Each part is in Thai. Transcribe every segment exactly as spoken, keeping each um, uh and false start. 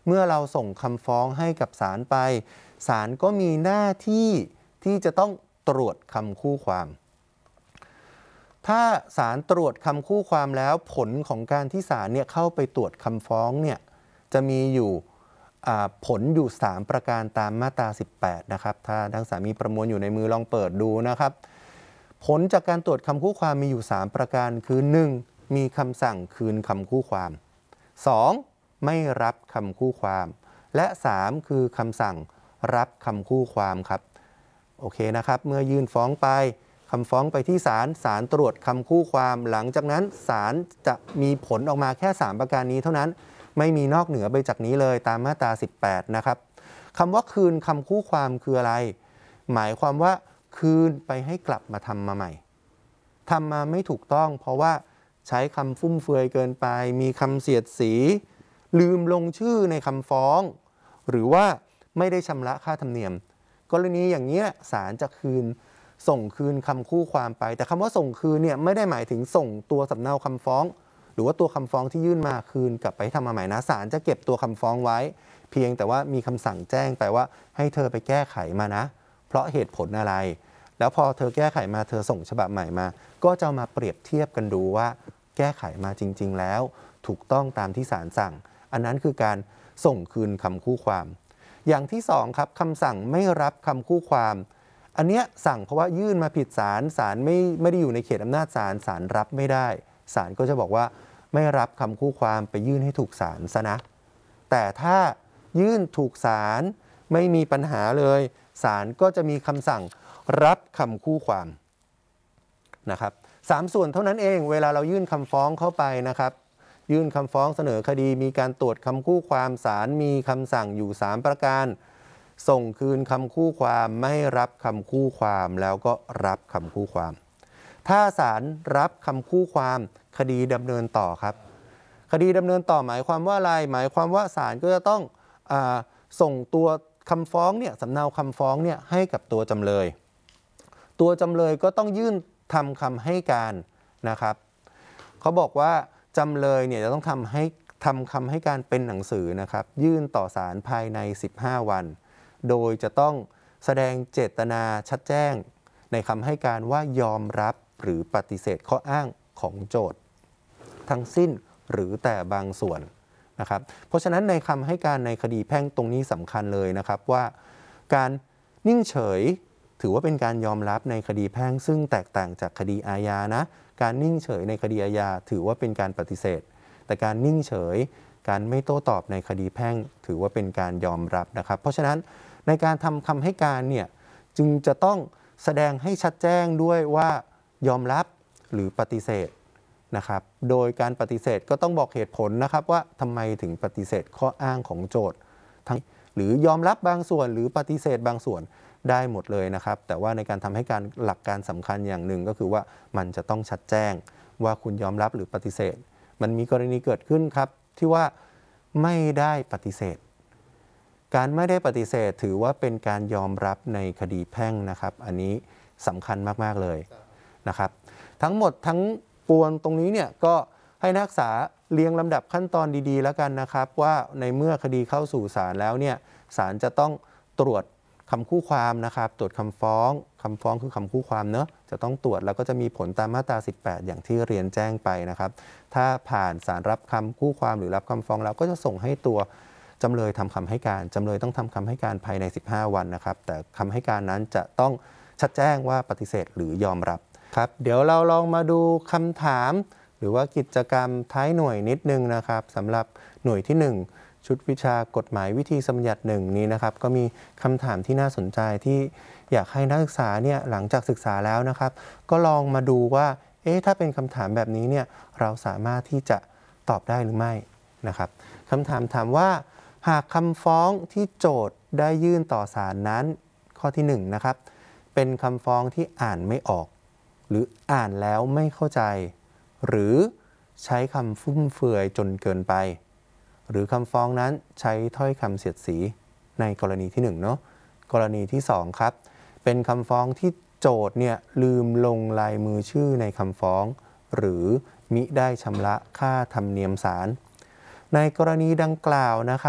เมื่อเราส่งคำฟ้องให้กับศาลไปศาลก็มีหน้าที่ที่จะต้องตรวจคำคู่ความถ้าศาลตรวจคำคู่ความแล้วผลของการที่ศาลเนี่ยเข้าไปตรวจคำฟ้องเนี่ยจะมีอยู่ผลอยู่สามประการตามมาตราสิบแปดนะครับถ้านักศึกษามีประมวลอยู่ในมือลองเปิดดูนะครับผลจากการตรวจคำคู่ความมีอยู่สามประการคือหนึ่งมีคำสั่งคืนคำคู่ความสองไม่รับคำคู่ความและสามคือคำสั่งรับคำคู่ความครับโอเคนะครับเมื่อยื่นฟ้องไปคำฟ้องไปที่ศาลศาลตรวจคำคู่ความหลังจากนั้นศาลจะมีผลออกมาแค่สามประการนี้เท่านั้นไม่มีนอกเหนือไปจากนี้เลยตามมาตราสิบแปดนะครับคำว่าคืนคำคู่ความคืออะไรหมายความว่าคืนไปให้กลับมาทำมาใหม่ทำมาไม่ถูกต้องเพราะว่าใช้คำฟุ่มเฟือยเกินไปมีคำเสียดสีลืมลงชื่อในคำฟ้องหรือว่าไม่ได้ชำระค่าธรรมเนียมกรณีอย่างนี้ศาลจะคืนส่งคืนคำคู่ความไปแต่คำว่าส่งคืนเนี่ยไม่ได้หมายถึงส่งตัวสำเนาคำฟ้องหรือว่าตัวคำฟ้องที่ยื่นมาคืนกลับไปทำมาใหม่นะศาลจะเก็บตัวคำฟ้องไว้เพียงแต่ว่ามีคำสั่งแจ้งไปว่าให้เธอไปแก้ไขมานะเพราะเหตุผลอะไรแล้วพอเธอแก้ไขมาเธอส่งฉบับใหม่มาก็จะมาเปรียบเทียบกันดูว่าแก้ไขมาจริงๆแล้วถูกต้องตามที่ศาลสั่งอันนั้นคือการส่งคืนคำคู่ความอย่างที่สองครับคำสั่งไม่รับคำคู่ความอันเนี้ยสั่งเพราะว่ายื่นมาผิดศาลศาลไม่ไม่ได้อยู่ในเขตอำนาจศาลศาลรับไม่ได้ศาลก็จะบอกว่าไม่รับคำคู่ความไปยื่นให้ถูกศาลซะนะแต่ถ้ายื่นถูกศาลไม่มีปัญหาเลยศาลก็จะมีคำสั่งรับคำคู่ความนะครับสามส่วนเท่านั้นเองเวลาเรายื่นคำฟ้องเข้าไปนะครับยื่นคำฟ้องเสนอคดีมีการตรวจคำคู่ความศาลมีคำสั่งอยู่สามประการส่งคืนคำคู่ความไม่รับคำคู่ความแล้วก็รับคำคู่ความถ้าศาลรับคำคู่ความคดีดำเนินต่อครับคดีดำเนินต่อหมายความว่าอะไรหมายความว่าศาลก็จะต้องอ่าส่งตัวคำฟ้องเนี่ยสำเนาคำฟ้องเนี่ยให้กับตัวจำเลยตัวจำเลยก็ต้องยื่นทำคำให้การนะครับเขาบอกว่าจำเลยเนี่ยจะต้องทำให้ทำคำให้การเป็นหนังสือนะครับยื่นต่อศาลภายในสิบห้าวันโดยจะต้องแสดงเจตนาชัดแจ้งในคำให้การว่ายอมรับหรือปฏิเสธข้ออ้างของโจทก์ทั้งสิ้นหรือแต่บางส่วนนะครับเพราะฉะนั้นในคำให้การในคดีแพ่งตรงนี้สำคัญเลยนะครับว่าการนิ่งเฉยถือว่าเป็นการยอมรับในคดีแพ่งซึ่งแตกต่างจากคดีอาญานะการนิ่งเฉยในคดีอาญาถือว่าเป็นการปฏิเสธแต่การนิ่งเฉยการไม่โต้ตอบในคดีแพ่งถือว่าเป็นการยอมรับนะครับเพราะฉะนั้นในการทำคำให้การเนี่ยจึงจะต้องแสดงให้ชัดแจ้งด้วยว่ายอมรับหรือปฏิเสธนะครับโดยการปฏิเสธก็ต้องบอกเหตุผลนะครับว่าทำไมถึงปฏิเสธข้ออ้างของโจทก์ทั้งหรือยอมรับบางส่วนหรือปฏิเสธบางส่วนได้หมดเลยนะครับแต่ว่าในการทำให้การหลักการสำคัญอย่างหนึ่งก็คือว่ามันจะต้องชัดแจ้งว่าคุณยอมรับหรือปฏิเสธมันมีกรณีเกิดขึ้นครับที่ว่าไม่ได้ปฏิเสธการไม่ได้ปฏิเสธถือว่าเป็นการยอมรับในคดีแพ่งนะครับอันนี้สำคัญมากๆเลยนะครับทั้งหมดทั้งปวงตรงนี้เนี่ยก็ให้นักศึกษาเรียงลำดับขั้นตอนดีๆแล้วกันนะครับว่าในเมื่อคดีเข้าสู่ศาลแล้วเนี่ยศาลจะต้องตรวจคำคู่ความนะครับตรวจคำฟ้องคำฟ้องคือคำคู่ความเนอะจะต้องตรวจแล้วก็จะมีผลตามมาตราสิบแปดอย่างที่เรียนแจ้งไปนะครับถ้าผ่านศาลรับคำคู่ความหรือรับคำฟ้องแล้วก็จะส่งให้ตัวจำเลยทำคำให้การจำเลยต้องทำคำให้การภายในสิบห้าวันนะครับแต่คำให้การนั้นจะต้องชัดแจ้งว่าปฏิเสธหรือยอมรับครับเดี๋ยวเราลองมาดูคำถามหรือว่ากิจกรรมท้ายหน่วยนิดนึงนะครับสำหรับหน่วยที่หนึ่งชุดวิชากฎหมายวิธีสมบัญญัติหนึ่งนี้นะครับก็มีคำถามที่น่าสนใจที่อยากให้นักศึกษาเนี่ยหลังจากศึกษาแล้วนะครับก็ลองมาดูว่าเอ๊ะถ้าเป็นคำถามแบบนี้เนี่ยเราสามารถที่จะตอบได้หรือไม่นะครับคำถามถามว่าหากคำฟ้องที่โจทก์ได้ยื่นต่อศาลนั้นข้อที่หนึ่งนะครับเป็นคำฟ้องที่อ่านไม่ออกหรืออ่านแล้วไม่เข้าใจหรือใช้คำฟุ่มเฟือยจนเกินไปหรือคำฟ้องนั้นใช้ถ้อยคำเสียดสีในกรณีที่หนึ่งเนาะกรณีที่สองครับเป็นคำฟ้องที่โจทก์เนี่ยลืมลงลายมือชื่อในคำฟ้องหรือมิได้ชำระค่าธรรมเนียมศาลในกรณีดังกล่าวนะครับ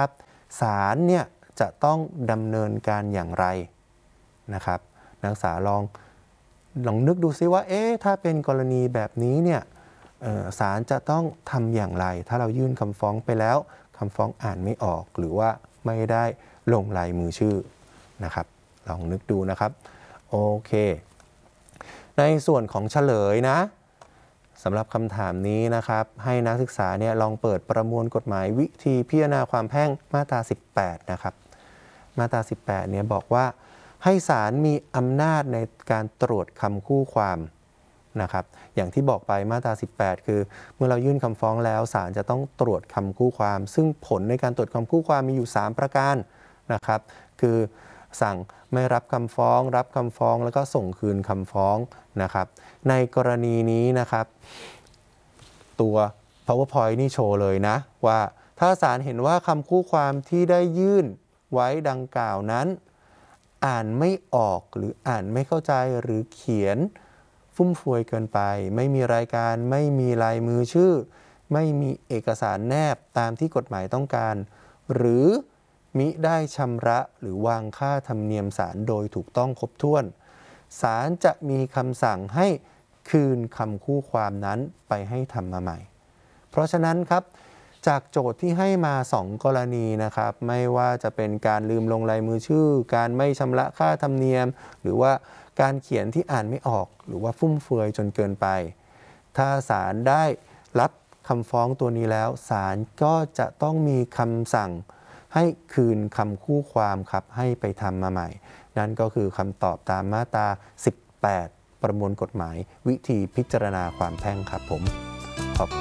ศาลเนี่ยจะต้องดำเนินการอย่างไรนะครับนักศึกษาลองลองนึกดูซิว่าเอ๊ะถ้าเป็นกรณีแบบนี้เนี่ยศาลจะต้องทำอย่างไรถ้าเรายื่นคำฟ้องไปแล้วคำฟ้องอ่านไม่ออกหรือว่าไม่ได้ลงลายมือชื่อนะครับลองนึกดูนะครับโอเคในส่วนของเฉลยนะสำหรับคำถามนี้นะครับให้นักศึกษาเนี่ยลองเปิดประมวลกฎหมายวิธีพิจารณาความแพ่งมาตราสิบแปดนะครับมาตราสิบแปดเนี่ยบอกว่าให้ศาลมีอำนาจในการตรวจคำคู่ความนะครับอย่างที่บอกไปมาตราสิบแปดคือเมื่อเรายื่นคำฟ้องแล้วศาลจะต้องตรวจคำคู่ความซึ่งผลในการตรวจคำคู่ความมีอยู่สามประการนะครับคือสั่งไม่รับคำฟ้องรับคำฟ้องแล้วก็ส่งคืนคำฟ้องนะครับในกรณีนี้นะครับตัว PowerPoint นี่โชว์เลยนะว่าถ้าศาลเห็นว่าคำคู่ความที่ได้ยื่นไว้ดังกล่าวนั้นอ่านไม่ออกหรืออ่านไม่เข้าใจหรือเขียนฟุ่มเฟือยเกินไปไม่มีรายการไม่มีลายมือชื่อไม่มีเอกสารแนบตามที่กฎหมายต้องการหรือมิได้ชำระหรือวางค่าธรรมเนียมศาลโดยถูกต้องครบถ้วนศาลจะมีคำสั่งให้คืนคำคู่ความนั้นไปให้ทำมาใหม่เพราะฉะนั้นครับจากโจทย์ที่ให้มาสองกรณีนะครับไม่ว่าจะเป็นการลืมลงลายมือชื่อการไม่ชำระค่าธรรมเนียมหรือว่าการเขียนที่อ่านไม่ออกหรือว่าฟุ่มเฟือยจนเกินไปถ้าศาลได้รับคำฟ้องตัวนี้แล้วศาลก็จะต้องมีคำสั่งให้คืนคำคู่ความครับให้ไปทำมาใหม่นั่นก็คือคำตอบตามมาตราสิบแปดประมวลกฎหมายวิธีพิจารณาความแพ่งครับผมขอบคุณ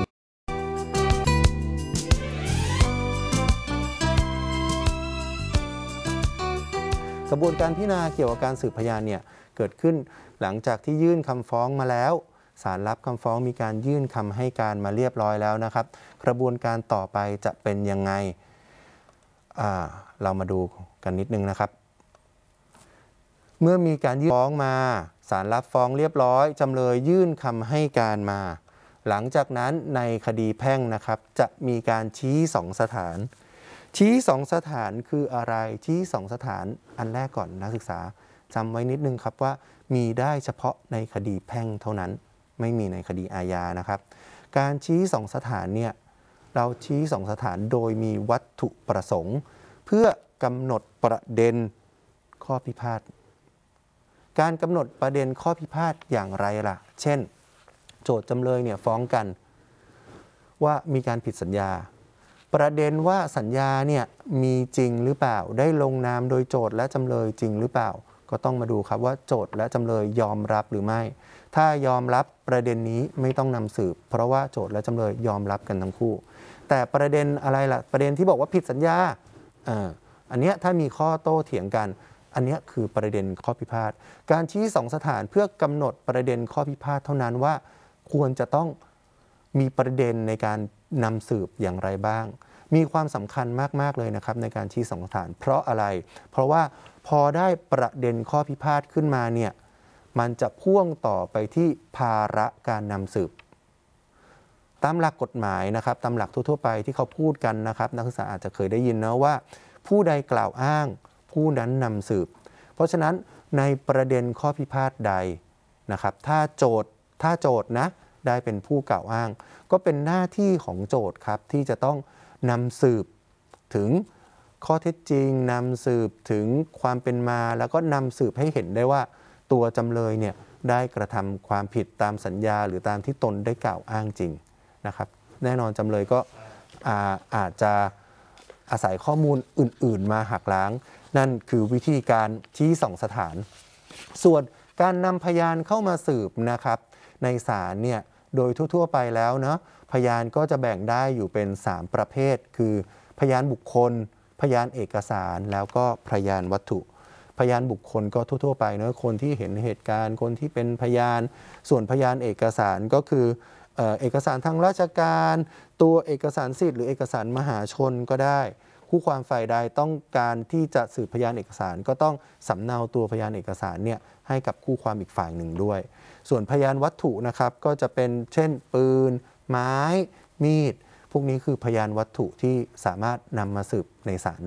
กระบวนการพิจารณาเกี่ยวกับการสืบพยานเนี่ยเกิดขึ้นหลังจากที่ยื่นคำฟ้องมาแล้วศาลรับคำฟ้องมีการยื่นคำให้การมาเรียบร้อยแล้วนะครับกระบวนการต่อไปจะเป็นยังไงเรามาดูกันนิดนึงนะครับเมื่อมีการยื่นฟ้องมาศาลรับฟ้องเรียบร้อยจำเลยยื่นคำให้การมาหลังจากนั้นในคดีแพ่งนะครับจะมีการชี้สองสถานชี้สองสถานคืออะไรชี้สองสถานอันแรกก่อนนักศึกษาจำไว้นิดนึงครับว่ามีได้เฉพาะในคดีแพ่งเท่านั้นไม่มีในคดีอาญานะครับการชี้สองสถานเนี่ยเราชี้สองสถานโดยมีวัตถุประสงค์เพื่อกำหนดประเด็นข้อพิพาทการกำหนดประเด็นข้อพิพาทอย่างไรล่ะเช่นโจทย์จำเลยเนี่ยฟ้องกันว่ามีการผิดสัญญาประเด็นว่าสัญญาเนี่ยมีจริงหรือเปล่าได้ลงนามโดยโจทย์และจำเลยจริงหรือเปล่าก็ต้องมาดูครับว่าโจทย์และจำเลยยอมรับหรือไม่ถ้ายอมรับประเด็นนี้ไม่ต้องนำสืบเพราะว่าโจทย์และจำเลยยอมรับกันทั้งคู่แต่ประเด็นอะไรล่ะประเด็นที่บอกว่าผิดสัญญาอ่าอันเนี้ยถ้ามีข้อโต้เถียงกันอันนี้คือประเด็นข้อพิพาทการชี้สองสถานเพื่อกำหนดประเด็นข้อพิพาทเท่านั้นว่าควรจะต้องมีประเด็นในการนำสืบอย่างไรบ้างมีความสำคัญมากๆเลยนะครับในการชี้สองสถานเพราะอะไรเพราะว่าพอได้ประเด็นข้อพิพาทขึ้นมาเนี่ยมันจะพ่วงต่อไปที่ภาระการนำสืบตามหลักกฎหมายนะครับตามหลักทั่วๆไปที่เขาพูดกันนะครับนักศึกษาอาจจะเคยได้ยินนะว่าผู้ใดกล่าวอ้างผู้นั้นนำสืบเพราะฉะนั้นในประเด็นข้อพิพาทใดนะครับถ้าโจทย์ถ้าโจทย์นะได้เป็นผู้กล่าวอ้างก็เป็นหน้าที่ของโจทย์ครับที่จะต้องนำสืบถึงข้อเท็จจริงนำสืบถึงความเป็นมาแล้วก็นำสืบให้เห็นได้ว่าตัวจำเลยเนี่ยได้กระทำความผิดตามสัญญาหรือตามที่ตนได้กล่าวอ้างจริงนะครับแน่นอนจำเลยก็อาอาจจะอาศัยข้อมูลอื่นๆมาหักล้างนั่นคือวิธีการชี้สองสถานส่วนการนำพยานเข้ามาสืบนะครับในศาลเนี่ยโดยทั่วๆไปแล้วเนาะพยานก็จะแบ่งได้อยู่เป็นสามประเภทคือพยานบุคคลพยานเอกสารแล้วก็พยานวัตถุพยานบุคคลก็ทั่วๆไปเนาะคนที่เห็นเหตุการณ์คนที่เป็นพยานส่วนพยานเอกสารก็คือเอ่อเอกสารทางราชการตัวเอกสารสิทธิ์หรือเอกสารมหาชนก็ได้คู่ความฝ่ายใดต้องการที่จะสืบพยานเอกสารก็ต้องสำเนาตัวพยานเอกสารเนี่ยให้กับคู่ความอีกฝ่ายหนึ่งด้วยส่วนพยานวัตถุนะครับก็จะเป็นเช่นปืนไม้มีดพวกนี้คือพยานวัตถุที่สามารถนำมาสืบในศาล